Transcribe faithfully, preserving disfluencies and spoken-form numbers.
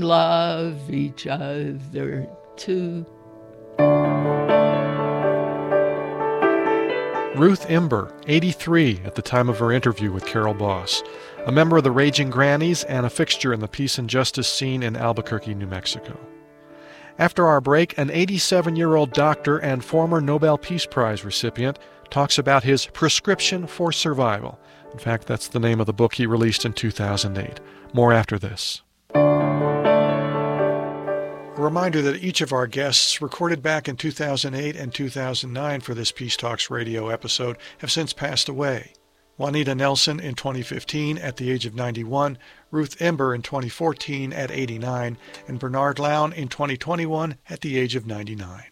love each other too. Ruth Imber, eighty-three at the time of her interview with Carol Boss, a member of the Raging Grannies and a fixture in the peace and justice scene in Albuquerque, New Mexico. After our break, an eighty-seven-year-old doctor and former Nobel Peace Prize recipient talks about his prescription for survival. In fact, that's the name of the book he released in two thousand eight. More after this. A reminder that each of our guests, recorded back in two thousand eight and two thousand nine for this Peace Talks radio episode, have since passed away. Juanita Nelson in twenty fifteen at the age of ninety-one, Ruth Imber in twenty fourteen at eighty-nine, and Bernard Lown in twenty twenty-one at the age of ninety-nine.